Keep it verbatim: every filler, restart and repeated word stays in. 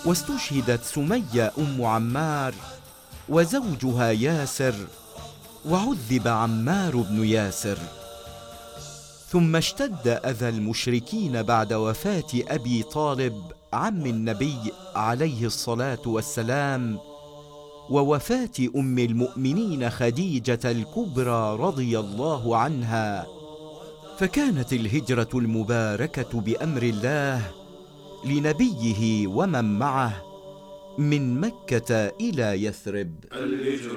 واستشهدت سمية أم عمار وزوجها ياسر، وعذب عمار بن ياسر. ثم اشتد أذى المشركين بعد وفاة أبي طالب عم النبي عليه الصلاة والسلام، ووفاة أم المؤمنين خديجة الكبرى رضي الله عنها، فكانت الهجرة المباركة بأمر الله لنبيه ومن معه من مكة إلى يثرب.